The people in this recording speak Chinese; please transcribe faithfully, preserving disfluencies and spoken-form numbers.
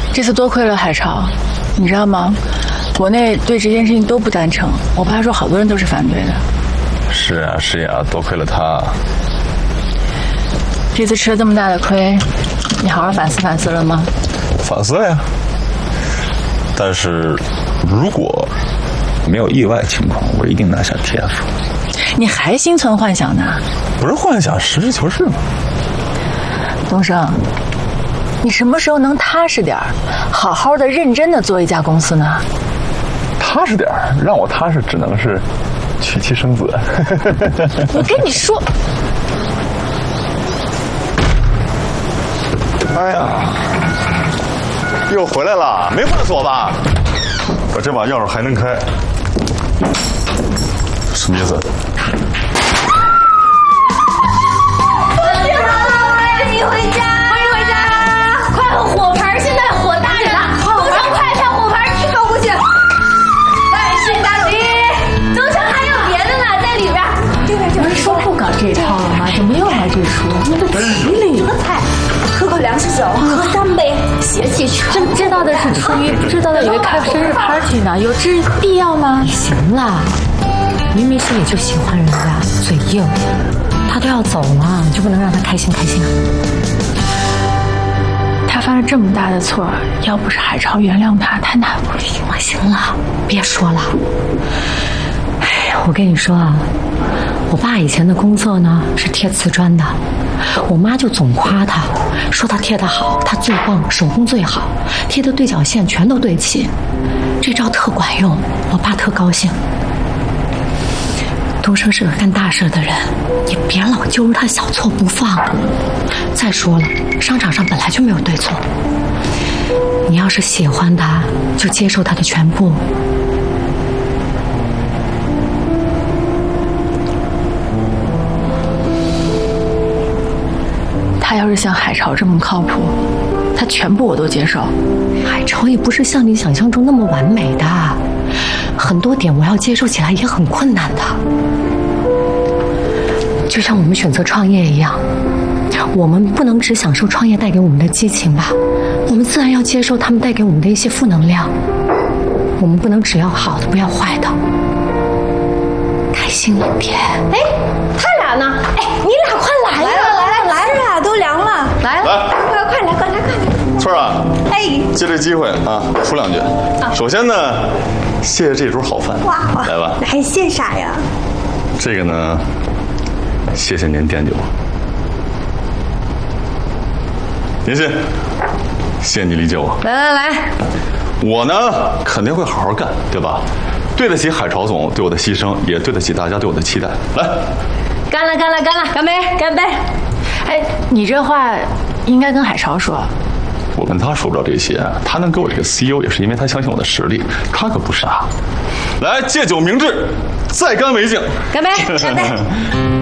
这次多亏了海潮，你知道吗？国内对这件事情都不赞成，我爸说好多人都是反对的。 是啊是呀，多亏了他。 这次吃了这么大的亏，你好好反思反思了吗？ 反思了呀。但是，如果没有意外情况，我一定拿下 T F。 你还心存幻想呢？ 不是幻想，实事求是嘛。 东升，你什么时候能踏实点儿，好好的、认真的做一家公司呢？ 踏实点儿，让我踏实，只能是娶妻生子。 我跟你说。 哎呀，又回来了，没换锁吧？我这把钥匙还能开，什么意思？ 太好了，欢迎你回家！欢迎回家！快喝火盆，现在火大着呢，东城快上火盆去倒过去。万事大吉！东城还有别的呢，在里边。这边就不是说不搞这套了吗？怎么又来这出？ 那个齐礼的菜。喝口粮食酒，喝三杯，邪气全。 知知道的是初一，不知道的以为开生日 party 呢，有这必要吗？ 行了，明明心里就喜欢人家，嘴硬，他都要走了，就不能让他开心开心啊？ 他犯了这么大的错，要不是海潮原谅他，他哪会？ 行了行了，别说了。哎，我跟你说啊，我爸以前的工作呢是贴瓷砖的。我妈就总夸他，说他贴得好，他最棒，手工最好，贴的对角线全都对齐，这招特管用，我爸特高兴。东升是个干大事的人，你别老揪着他小错不放。再说了，商场上本来就没有对错，你要是喜欢他，就接受他的全部。 他要是像海潮这么靠谱，他全部我都接受。 海潮也不是像你想象中那么完美的，很多点我要接受起来也很困难的。就像我们选择创业一样，我们不能只享受创业带给我们的激情吧，我们自然要接受他们带给我们的一些负能量。我们不能只要好的不要坏的，开心一点。 哎，他俩呢？哎，你俩快来呀！来了来了来了，都凉了，来了，快快来快来快来！ 翠儿啊， 哎， 借这机会啊，说两句。首先呢，谢谢这桌好饭。 哇， 来吧。 还谢啥呀？ 这个呢，谢谢您惦记我。林欣，谢谢你理解我。 来来来， 我呢肯定会好好干，对吧？对得起海潮总对我的牺牲，也对得起大家对我的期待。来， 干了干了干了，干杯干杯！ 哎，你这话应该跟海潮说。 我跟他说不了这些，他能给我这个 C E O 也是因为他相信我的实力，他可不傻。来，借酒明志，再干为敬。 干杯干杯！